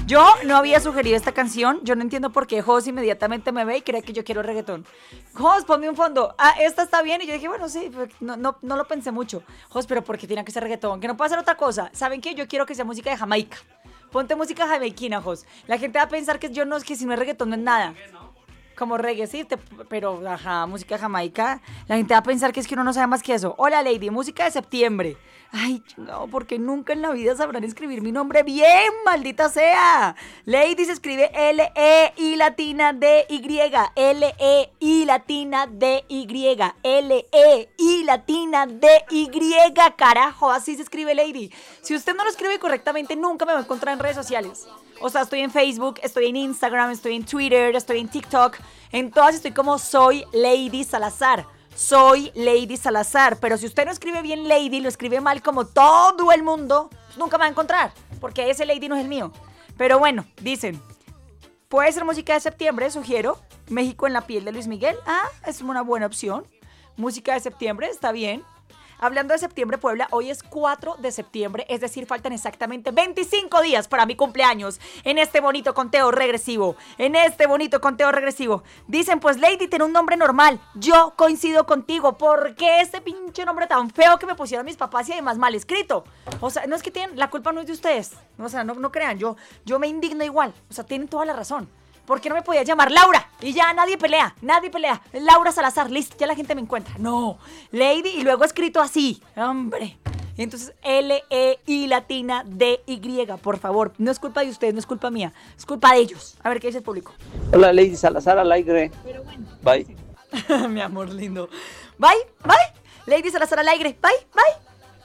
Yo no había sugerido esta canción. Yo no entiendo por qué Jos inmediatamente me ve y cree que yo quiero reggaetón. Jos, ponme un fondo. Ah, esta está bien. Y yo dije, bueno, sí, no lo pensé mucho. Jos, pero ¿por qué tiene que ser reggaetón? Que no puede ser otra cosa. ¿Saben qué? Yo quiero que sea música de Jamaica. Ponte música jamaiquina, Jos. La gente va a pensar que yo no, que si no es reggaetón no es nada. Como reggae, sí, pero ajá, música de Jamaica. La gente va a pensar que es que uno no sabe más que eso. Hola, Lady, música de septiembre. Ay, no, porque nunca en la vida sabrán escribir mi nombre bien, maldita sea. Lady se escribe L-E-I latina D-Y. L-E-I latina D-Y. L-E-I latina D-Y, carajo, así se escribe Lady. Si usted no lo escribe correctamente, nunca me va a encontrar en redes sociales. O sea, estoy en Facebook, estoy en Instagram, estoy en Twitter, estoy en TikTok. En todas estoy como Soy Lady Salazar. Soy Lady Salazar. Pero si usted no escribe bien Lady, lo escribe mal como todo el mundo, pues nunca me va a encontrar. Porque ese Lady no es el mío. Pero bueno, dicen, puede ser música de septiembre, sugiero. México en la piel de Luis Miguel. Ah, es una buena opción. Música de septiembre, está bien. Hablando de septiembre, Puebla, hoy es 4 de septiembre, es decir, faltan exactamente 25 días para mi cumpleaños. En este bonito conteo regresivo. Dicen, pues Lady tiene un nombre normal. Yo coincido contigo. ¿Por qué este pinche nombre tan feo que me pusieron mis papás y además mal escrito? O sea, no es que tienen, la culpa no es de ustedes. O sea, no crean, yo me indigno igual. O sea, tienen toda la razón. ¿Por qué no me podía llamar Laura? Y ya nadie pelea. Laura Salazar, listo, ya la gente me encuentra. No, Lady y luego escrito así. Hombre. Entonces, L-E-I latina D-Y, por favor. No es culpa de ustedes, no es culpa mía. Es culpa de ellos. A ver qué dice el público. Hola, Lady Salazar al aire. Pero bueno. Bye. Mi amor lindo. Bye. Lady Salazar al aire. Bye.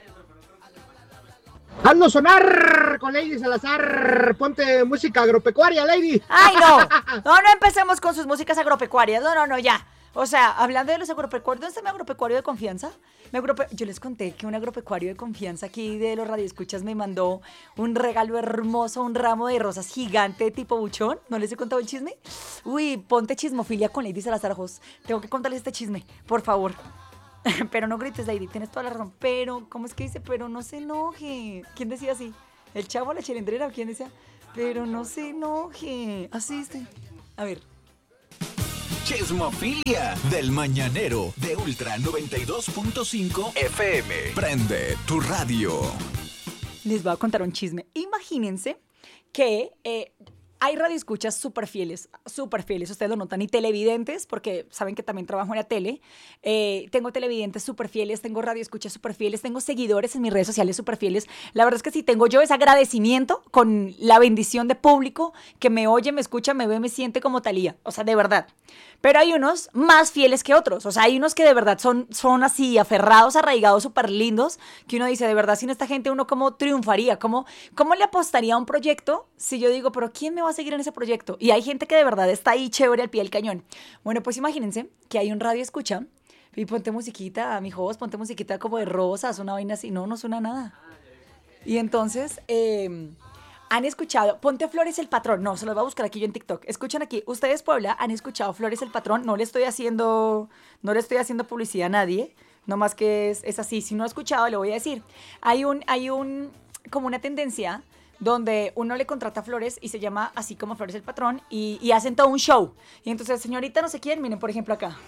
Hazlo sonar con Lady Salazar. Ponte música agropecuaria, Lady. Ay, no empecemos con sus músicas agropecuarias. No, ya. O sea, hablando de los agropecuarios, ¿dónde está mi agropecuario de confianza? Yo les conté que un agropecuario de confianza aquí de los radioescuchas me mandó un regalo hermoso, un ramo de rosas gigante tipo buchón. ¿No les he contado el chisme? Uy, ponte chismofilia con Lady Salazar, Jos. Tengo que contarles este chisme, por favor. Pero no grites, Lady, tienes toda la razón. Pero, ¿cómo es que dice? Pero no se enoje. ¿Quién decía así? ¿El Chavo, la Chilindrera o quién decía? Pero no se enoje. Así es. A ver. Chismofilia del Mañanero de Ultra 92.5 FM. Prende tu radio. Les voy a contar un chisme. Imagínense que hay radioescuchas súper fieles, ustedes lo notan, y televidentes, porque saben que también trabajo en la tele. Tengo televidentes súper fieles, tengo radioescuchas súper fieles, tengo seguidores en mis redes sociales súper fieles. La verdad es que sí, tengo yo ese agradecimiento con la bendición de público que me oye, me escucha, me ve, me siente como Thalía. O sea, de verdad. Pero hay unos más fieles que otros. O sea, hay unos que de verdad son así aferrados, arraigados, súper lindos, que uno dice, de verdad, sin esta gente uno cómo triunfaría, cómo le apostaría a un proyecto si yo digo, pero ¿quién me va a seguir en ese proyecto? Y hay gente que de verdad está ahí chévere al pie del cañón. Bueno, pues imagínense que hay un radio escucha y ponte musiquita, mi Jos, ponte musiquita como de rosas, una vaina así. No suena nada. Y entonces, han escuchado, ponte Flores el Patrón. No, se los voy a buscar aquí yo en TikTok. Escuchan aquí, ustedes, Puebla, han escuchado Flores el Patrón. No le estoy haciendo publicidad a nadie, nomás que es así. Si no ha escuchado, le voy a decir. Hay como una tendencia donde uno le contrata flores y se llama así como Flores el Patrón y hacen todo un show. Y entonces, señorita no sé quién, miren, por ejemplo, acá.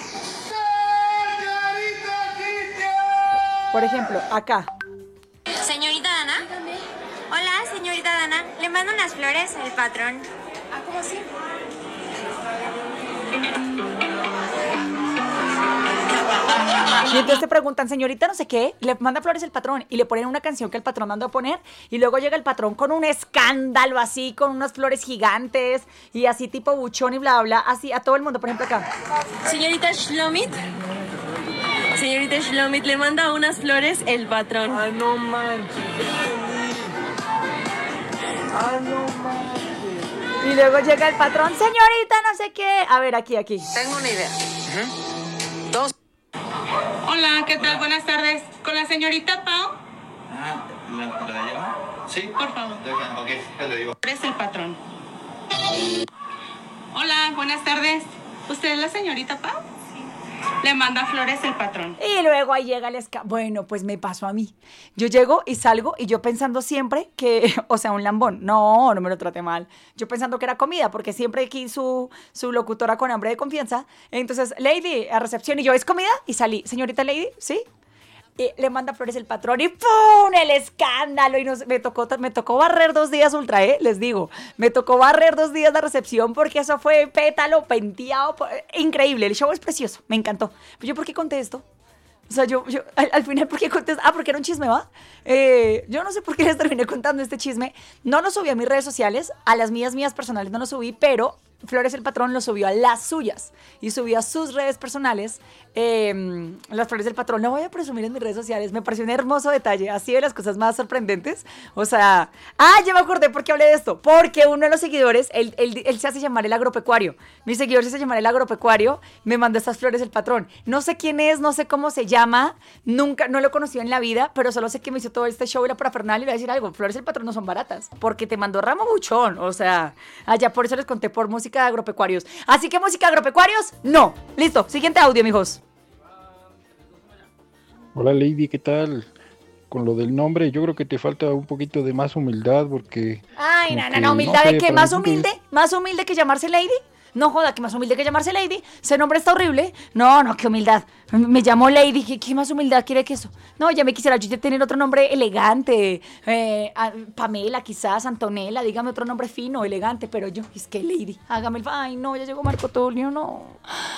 Por ejemplo, acá. Señorita Dana. Hola, señorita Dana. Le mando unas flores al patrón. Ah, ¿cómo así? Y entonces te preguntan, señorita no sé qué, le manda flores el patrón y le ponen una canción que el patrón mandó a poner y luego llega el patrón con un escándalo así, con unas flores gigantes y así tipo buchón y bla, bla, así a todo el mundo, por ejemplo acá. Señorita Shlomit, le manda unas flores el patrón. Ah, no manches. Y luego llega el patrón, señorita no sé qué. A ver, aquí. Tengo una idea. Hola, ¿qué tal? Buenas tardes. ¿Con la señorita Pau? ¿La llama? Sí. Por favor. Ok, ya le digo. Es el patrón. Hola, buenas tardes. ¿Usted es la señorita Pau? Sí. le manda flores el patrón. Y luego ahí llega el bueno, pues me pasó a mí. Yo llego y salgo y yo pensando siempre que, o sea, un lambón. No me lo traté mal. Yo pensando que era comida, porque siempre aquí su locutora con hambre de confianza. Entonces, Lady, a recepción, y yo, ¿es comida? Y salí, señorita Lady, ¿sí? Y le manda flores el patrón y ¡pum! El escándalo. Y me tocó barrer 2 días Ultra, les digo. Me tocó barrer 2 días la recepción porque eso fue pétalo, penteado. Increíble. El show es precioso. Me encantó. ¿Yo por qué conté esto? O sea, yo al final, ¿por qué conté? Porque era un chisme, ¿va? Yo no sé por qué les terminé contando este chisme. No lo subí a mis redes sociales. A las mías personales no lo subí, pero Flores el Patrón lo subió a las suyas y subió a sus redes personales las Flores del Patrón. Lo voy a presumir en mis redes sociales. Me pareció un hermoso detalle, así de las cosas más sorprendentes. O sea, ya me acordé por qué hablé de esto. Porque uno de los seguidores, él se hace llamar el agropecuario. Mi seguidor se hace llamar el agropecuario. Me mandó estas Flores del Patrón. No sé quién es, no sé cómo se llama. Nunca, no lo conocí en la vida, pero solo sé que me hizo todo este show y la parafernalia. Y voy a decir algo, Flores del Patrón no son baratas, porque te mandó ramo buchón. O sea, allá por eso les conté por música de agropecuarios. Así que música de agropecuarios, no. Listo, siguiente audio, mijos. Hola Lady, ¿qué tal? Con lo del nombre, yo creo que te falta un poquito de más humildad porque... Ay, no, humildad de qué, más humilde que llamarse Lady. No joda, que más humilde que llamarse Lady. Ese nombre está horrible. No, qué humildad. Me llamo Lady. ¿Qué más humildad quiere que eso? No, ya me quisiera yo tener otro nombre elegante. Pamela, quizás, Antonella. Dígame otro nombre fino, elegante. Pero yo, es que Lady. Hágame el... Ay, no, ya llegó Marco Tulio. No.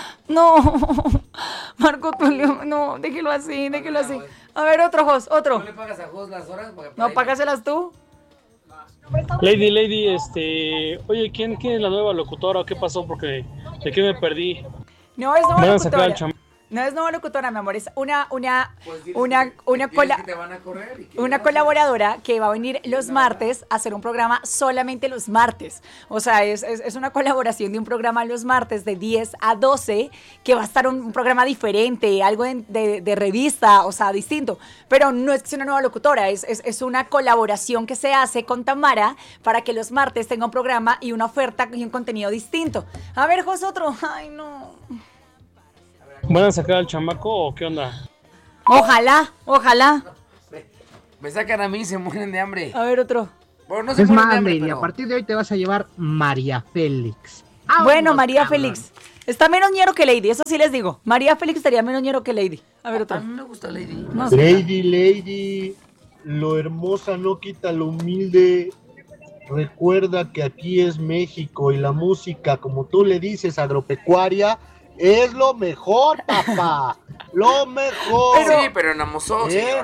Marco Tulio, no. Déjelo así. A ver, otro. ¿No le pagas a Jos las horas? No, págaselas tú. Lady, oye, ¿quién es la nueva locutora o qué pasó? Porque de qué me perdí. No es nueva locutora. No es nueva locutora, mi amor, es una colaboradora que va a venir los martes a hacer un programa solamente los martes. O sea, es una colaboración de un programa los martes de 10 a 12, que va a estar un programa diferente, algo de revista, o sea, distinto. Pero no es que sea una nueva locutora, es una colaboración que se hace con Tamara para que los martes tenga un programa y una oferta y un contenido distinto. A ver, Jos, otro. Ay, no. ¿Van a sacar al chamaco o qué onda? Ojalá. Me sacan a mí y se mueren de hambre. A ver, otro. Bueno, no se es más, de hambre, pero... a partir de hoy te vas a llevar María Félix. Bueno, María Félix. Está menos ñero que Lady, eso sí les digo. María Félix estaría menos ñero que Lady. A ver, otro. A mí me gusta Lady. No, Lady, lo hermosa no quita lo humilde. Recuerda que aquí es México y la música, como tú le dices, agropecuaria, es lo mejor, papá. Lo mejor. Sí, pero en Amosó, señor.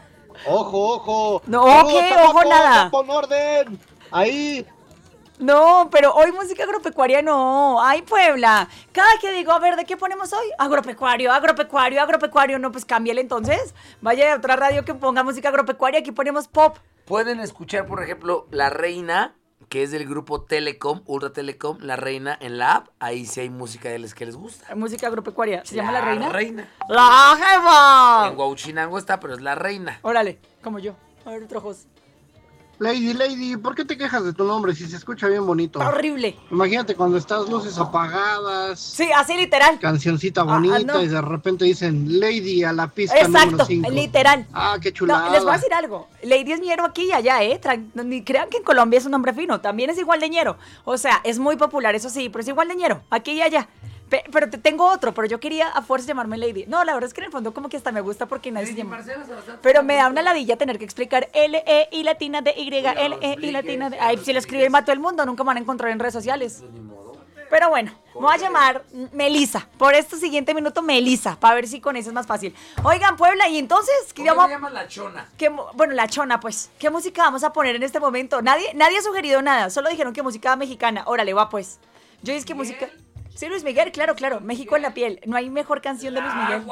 Ojo. No, ¿qué? Ojo, nada. Pon orden. Ahí. No, pero hoy música agropecuaria no. Ay, Puebla. Cada que digo, a ver, ¿de qué ponemos hoy? Agropecuario. No, pues cámbiale entonces. Vaya a otra radio que ponga música agropecuaria. Aquí ponemos pop. Pueden escuchar, por ejemplo, La Reina, que es del grupo Telecom, Ultra Telecom, La Reina en la app. Ahí sí hay música de las que les gusta. Música agropecuaria. ¿Se llama La Reina? La Reina. ¡La jefa! En Huauchinango está, pero es La Reina. Órale, como yo. A ver, otro Jos. Lady, ¿por qué te quejas de tu nombre si se escucha bien bonito? Está horrible. Imagínate cuando estás luces apagadas. Sí, así literal. Cancioncita bonita no. Y de repente dicen Lady a la pista. Exacto, número 5. Literal. Qué chulada. No, les voy a decir algo. Lady es ñero aquí y allá, ni crean que en Colombia es un nombre fino. También es igual de ñero. O sea, es muy popular, eso sí, pero es igual de ñero. Aquí y allá. Pero te tengo otro, pero yo quería a fuerza llamarme Lady. No, la verdad es que en el fondo como que hasta me gusta porque nadie se llama. Pero me da una ladilla tener que explicar L-E-I latina de Y, L-E-I latina de... Ay, si lo escribe mal todo el mundo, nunca me van a encontrar en redes sociales. Pero bueno, me voy a llamar Melisa. Por este siguiente minuto, Melisa, para ver si con eso es más fácil. Oigan, Puebla, y entonces... ¿Cómo se llama La Chona? Bueno, La Chona, pues. ¿Qué música vamos a poner en este momento? Nadie ha sugerido nada, solo dijeron que música mexicana. Órale, va pues. Yo dije que música... Sí, Luis Miguel, claro. México en la piel. No hay mejor canción de Luis Miguel.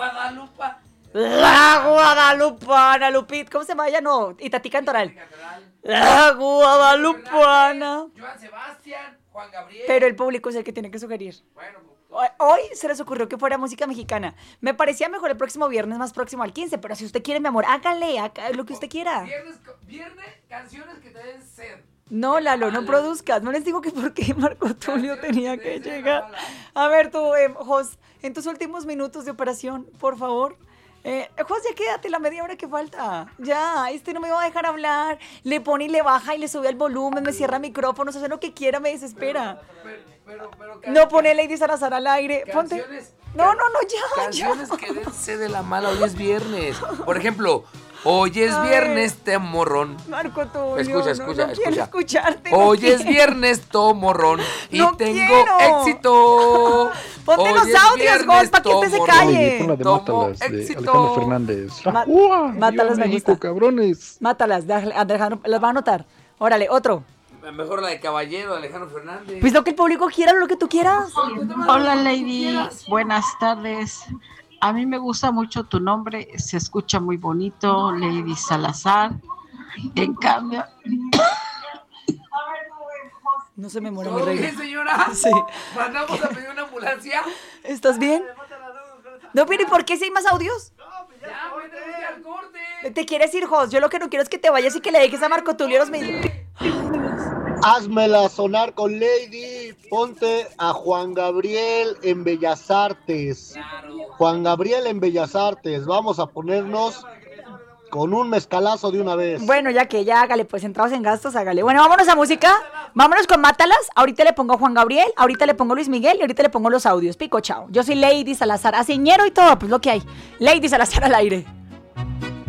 La Guadalupana, Lupit. ¿Cómo se llama ella? No, Itatí Cantoral. La Guadalupana. Joan Sebastián, Juan Gabriel. Pero el público es el que tiene que sugerir. Bueno, hoy se les ocurrió que fuera música mexicana. Me parecía mejor el próximo viernes, más próximo al 15. Pero si usted quiere, mi amor, hágale lo que usted quiera. Viernes, canciones que te den sed. No, Lalo, no produzcas. No les digo que por qué Marco Tulio tenía que llegar. A ver tú, Jos, en tus últimos minutos de operación, por favor. José, ya quédate la media hora que falta. Ya, no me va a dejar hablar. Le pone y le baja y le sube el volumen, me cierra micrófonos, hace lo que quiera, me desespera. No pone Lady Salazar al aire. Ponte. No, ya. Canciones que dense de la mala, hoy es viernes. Por ejemplo, hoy es viernes, temorrón. Marco Tulio, Escucha. quiero escucharte. Hoy es viernes, tomorrón. Y No tengo quiero. éxito. Ponte Hoy los es audios, viernes, Gol, para que este se tomorrón. calle. Pon la de Tomo Mátalas, de éxito. Alejandro Fernández. Mátalas, me México, gusta. cabrones. Mátalas, Alejandro, las va a anotar. Órale, otro. Mejor la de Caballero, de Alejandro Fernández. Pues lo que el público quiera, lo que tú quieras. Hola Lady, buenas tardes. A mí me gusta mucho tu nombre, se escucha muy bonito, Lady Salazar. En cambio... No se me muere mi ¿Todo reina. bien, señora? Sí. ¿Mandamos a pedir una ambulancia? ¿Estás bien? No, pero ¿y por qué si hay más audios? Ya, pues tenemos que ir al corte. Te quieres ir, Jos. Yo lo que no quiero es que te vayas y que le dejes a Marco Tulio los medios. Házmela sonar con Lady. Ponte a Juan Gabriel en Bellas Artes. Juan Gabriel en Bellas Artes. Vamos a ponernos con un mezcalazo de una vez. Bueno, ya hágale, pues entrados en gastos, hágale. Bueno, vámonos a música. Vámonos con Mátalas. Ahorita le pongo a Juan Gabriel, ahorita le pongo a Luis Miguel y ahorita le pongo los audios. Pico, chao. Yo soy Lady Salazar, aceñero y todo, pues lo que hay. Lady Salazar al aire.